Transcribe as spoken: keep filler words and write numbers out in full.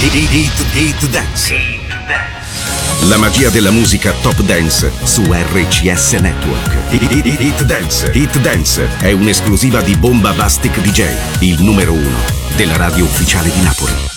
Hit, hit dance. La magia della musica top dance su R C S Network. Hit, hit dance. Hit dance è un'esclusiva di Bomba Bastic D J, il numero uno della radio ufficiale di Napoli.